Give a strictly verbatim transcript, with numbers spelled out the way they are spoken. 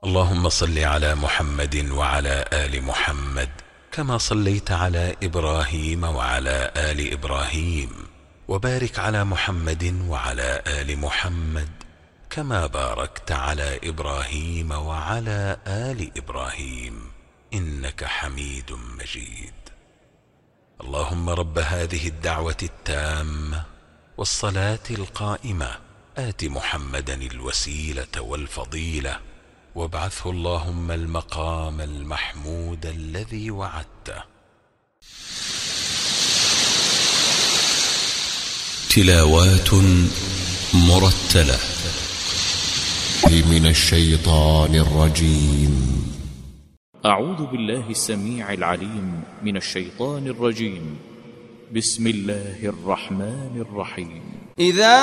اللهم صل على محمد وعلى آل محمد كما صليت على إبراهيم وعلى آل إبراهيم، وبارك على محمد وعلى آل محمد كما باركت على إبراهيم وعلى آل إبراهيم إنك حميد مجيد. اللهم رب هذه الدعوة التامة والصلاة القائمة آت محمدا الوسيلة والفضيلة وابعثه اللهم المقام المحمود الذي وعدته. تلاوات مرتلة من الشيطان الرجيم. أعوذ بالله السميع العليم من الشيطان الرجيم. بسم الله الرحمن الرحيم. إذا